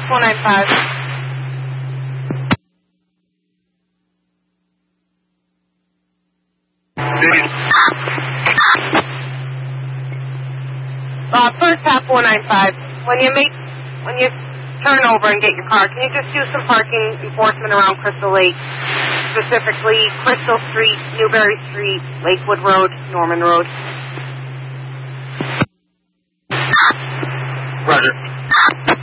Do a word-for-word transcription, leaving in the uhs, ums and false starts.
four nine five. Uh, first half four nine five. When you make, when you turn over and get your car, can you just do some parking enforcement around Crystal Lake? Specifically, Crystal Street, Newberry Street, Lakewood Road, Norman Road. Roger.